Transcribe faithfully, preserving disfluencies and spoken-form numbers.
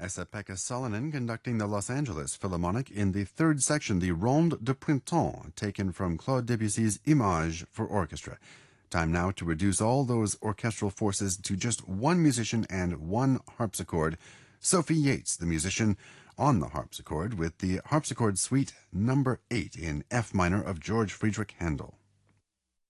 Esa-Pekka Salonen conducting the Los Angeles Philharmonic in the third section, the Ronde de Printemps, taken from Claude Debussy's Images for orchestra. Time now to reduce all those orchestral forces to just one musician and one harpsichord. Sophie Yates, the musician, on the harpsichord with the Harpsichord Suite number eight in F minor of George Friedrich Handel.